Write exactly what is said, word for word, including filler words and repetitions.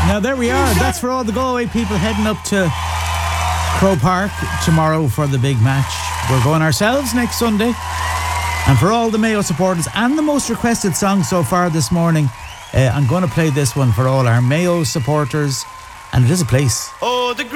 Now there we are. That's for all the Galway people heading up to Croke Park tomorrow for the big match. We're going ourselves next Sunday. And for all the Mayo supporters and the most requested song so far this morning, uh, I'm going to play this one for all our Mayo supporters. And it is a place. Oh, the